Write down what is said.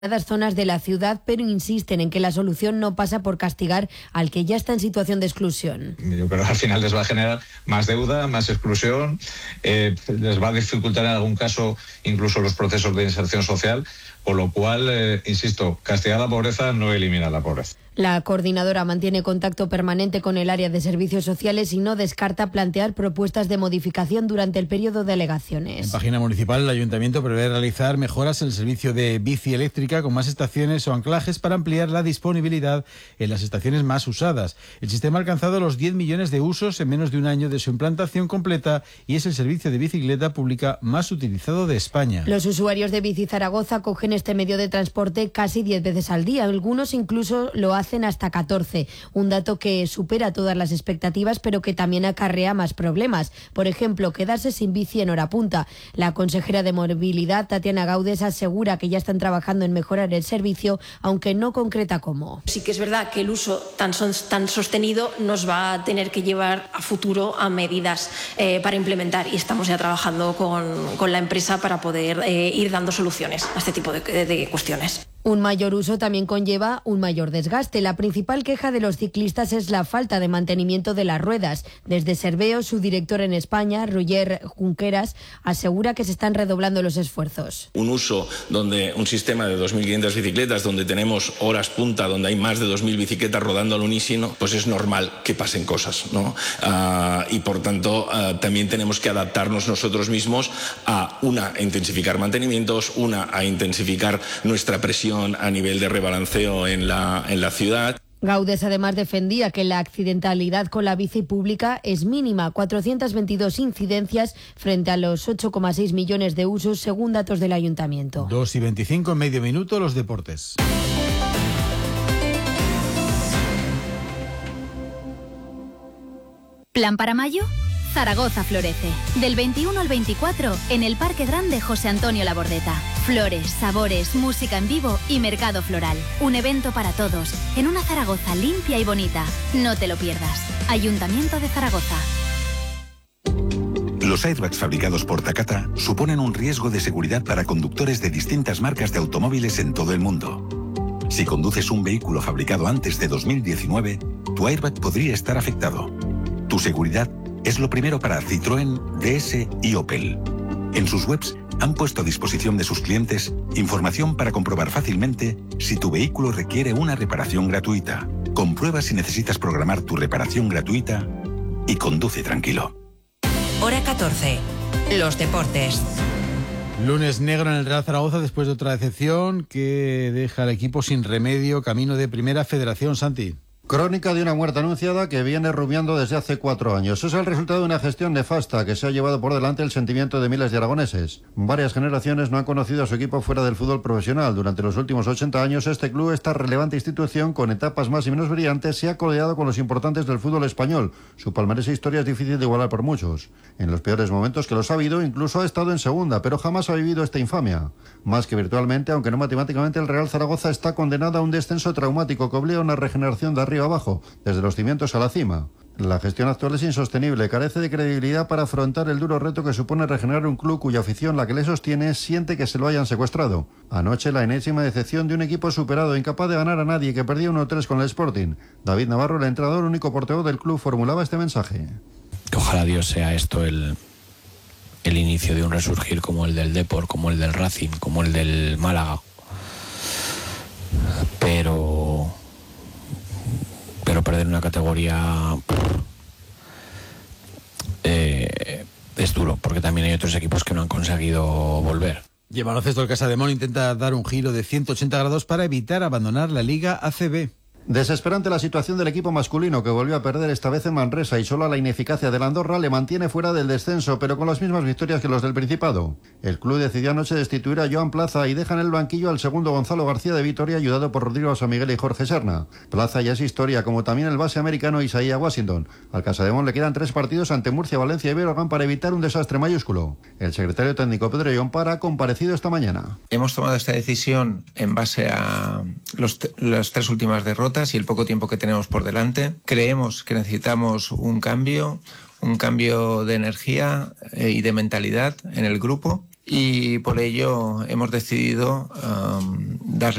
zonas de la ciudad, pero insisten en que la solución no pasa por castigar al que ya está en situación de exclusión. Yo creo que al final les va a generar más deuda, más exclusión, les va a dificultar en algún caso incluso los procesos de inserción social, con lo cual, insisto, castigar la pobreza no elimina la pobreza. La coordinadora mantiene contacto permanente con el área de servicios sociales y no descarta plantear propuestas de modificación durante el periodo de alegaciones. En página municipal, el ayuntamiento prevé realizar mejoras en el servicio de bici eléctrica con más estaciones o anclajes para ampliar la disponibilidad en las estaciones más usadas. El sistema ha alcanzado los 10 millones de usos en menos de un año de su implantación completa y es el servicio de bicicleta pública más utilizado de España. Los usuarios de Bici Zaragoza cogen este medio de transporte casi 10 veces al día. Algunos incluso lo hacen hasta 14, un dato que supera todas las expectativas, pero que también acarrea más problemas. Por ejemplo, quedarse sin bici en hora punta. La consejera de Movilidad, Tatiana Gaudes, asegura que ya están trabajando en mejorar el servicio, aunque no concreta cómo. Sí que es verdad que el uso tan sostenido nos va a tener que llevar a futuro a medidas para implementar, y estamos ya trabajando con la empresa para poder ir dando soluciones a este tipo de cuestiones. Un mayor uso también conlleva un mayor desgaste. La principal queja de los ciclistas es la falta de mantenimiento de las ruedas. Desde Serveo, su director en España, Roger Junqueras, asegura que se están redoblando los esfuerzos. Un uso donde un sistema de 2.500 bicicletas, donde tenemos horas punta, donde hay más de 2.000 bicicletas rodando al unísono, pues es normal que pasen cosas, ¿no? Y por tanto también tenemos que adaptarnos nosotros mismos a intensificar mantenimientos, a intensificar nuestra presión a nivel de rebalanceo en la ciudad. Gaudes además defendía que la accidentalidad con la bici pública es mínima, 422 incidencias frente a los 8,6 millones de usos según datos del ayuntamiento. 2:25, medio minuto, los deportes. ¿Plan para mayo? Zaragoza florece. Del 21 al 24 en el Parque Grande José Antonio Labordeta. Flores, sabores, música en vivo y mercado floral. Un evento para todos, en una Zaragoza limpia y bonita. No te lo pierdas. Ayuntamiento de Zaragoza. Los airbags fabricados por Takata suponen un riesgo de seguridad para conductores de distintas marcas de automóviles en todo el mundo. Si conduces un vehículo fabricado antes de 2019, tu airbag podría estar afectado. Tu seguridad es lo primero para Citroën, DS y Opel. En sus webs han puesto a disposición de sus clientes información para comprobar fácilmente si tu vehículo requiere una reparación gratuita. Comprueba si necesitas programar tu reparación gratuita y conduce tranquilo. Hora 14. Los deportes. Lunes negro en el Real Zaragoza después de otra decepción que deja al equipo sin remedio, camino de Primera Federación. Santi. Crónica de una muerte anunciada que viene rumiando desde hace 4 años. Es el resultado de una gestión nefasta que se ha llevado por delante el sentimiento de miles de aragoneses. Varias generaciones no han conocido a su equipo fuera del fútbol profesional. Durante los últimos 80 años, este club, esta relevante institución, con etapas más y menos brillantes, se ha codeado con los importantes del fútbol español. Su palmarés e historia es difícil de igualar por muchos. En los peores momentos que los ha habido, incluso ha estado en segunda, pero jamás ha vivido esta infamia. Más que virtualmente, aunque no matemáticamente, el Real Zaragoza está condenado a un descenso traumático que obliga a una regeneración de arriba abajo, desde los cimientos a la cima. La gestión actual es insostenible, carece de credibilidad para afrontar el duro reto que supone regenerar un club cuya afición, la que le sostiene, siente que se lo hayan secuestrado. Anoche la enésima decepción de un equipo superado, incapaz de ganar a nadie, que perdía 1-3 con el Sporting. David Navarro, el entrenador, único portero del club, formulaba este mensaje. Que ojalá Dios sea esto el inicio de un resurgir como el del Depor, como el del Racing, como el del Málaga. Pero perder una categoría es duro, porque también hay otros equipos que no han conseguido volver. Y el baloncesto del Casademón intenta dar un giro de 180 grados para evitar abandonar la Liga ACB. Desesperante la situación del equipo masculino, que volvió a perder esta vez en Manresa, y solo la ineficacia del Andorra le mantiene fuera del descenso, pero con las mismas victorias que los del Principado. El club decidió anoche destituir a Joan Plaza y deja en el banquillo al segundo Gonzalo García de Vitoria, ayudado por Rodrigo San Miguel y Jorge Serna. Plaza ya es historia, como también el base americano Isaiah Washington. Al Casademón le quedan 3 partidos ante Murcia, Valencia y Breogán para evitar un desastre mayúsculo. El secretario técnico Pedro Llompara ha comparecido esta mañana. Hemos tomado esta decisión en base a las 3 últimas derrotas y el poco tiempo que tenemos por delante. Creemos que necesitamos un cambio de energía y de mentalidad en el grupo, y por ello hemos decidido darle